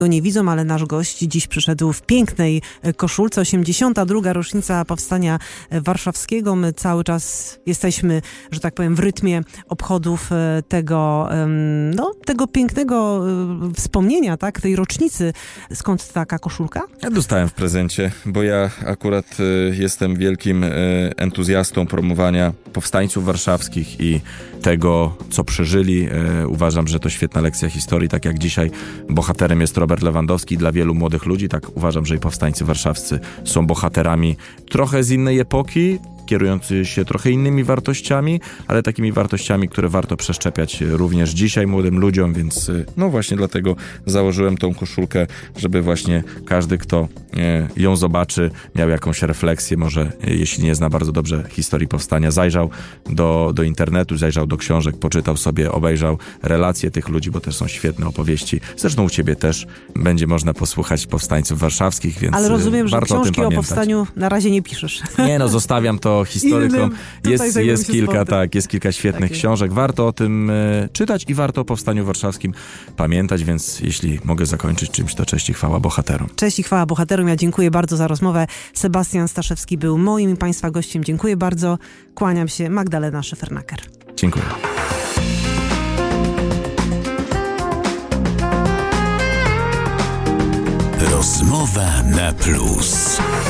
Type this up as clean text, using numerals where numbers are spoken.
Go nie widzą, ale nasz gość dziś przyszedł w pięknej koszulce. 82. rocznica Powstania Warszawskiego. My cały czas jesteśmy, że tak powiem, w rytmie obchodów tego pięknego wspomnienia, tak, tej rocznicy. Skąd taka koszulka? Ja dostałem w prezencie, bo ja akurat jestem wielkim entuzjastą promowania powstańców warszawskich i tego, co przeżyli. Uważam, że to świetna lekcja historii, tak jak dzisiaj bohaterem jest Robert Lewandowski dla wielu młodych ludzi, tak uważam, że i powstańcy warszawscy są bohaterami trochę z innej epoki, kierujący się trochę innymi wartościami, ale takimi wartościami, które warto przeszczepiać również dzisiaj młodym ludziom, więc no właśnie dlatego założyłem tą koszulkę, żeby właśnie każdy, kto ją zobaczy, miał jakąś refleksję, może jeśli nie zna bardzo dobrze historii powstania, zajrzał do internetu, zajrzał do książek, poczytał sobie, obejrzał relacje tych ludzi, bo też są świetne opowieści. Zresztą u ciebie też będzie można posłuchać powstańców warszawskich, więc ale rozumiem, że warto książki o o tym pamiętać. powstaniu na razie nie piszesz. Nie, no zostawiam to historykom. Jest kilka świetnych książek. Warto o tym czytać i warto o Powstaniu Warszawskim pamiętać, więc jeśli mogę zakończyć czymś, to cześć i chwała bohaterom. Cześć i chwała bohaterom. Ja dziękuję bardzo za rozmowę. Sebastian Staszewski był moim i Państwa gościem. Dziękuję bardzo. Kłaniam się. Magdalena Szyfernaker. Dziękuję. Rozmowa na plus.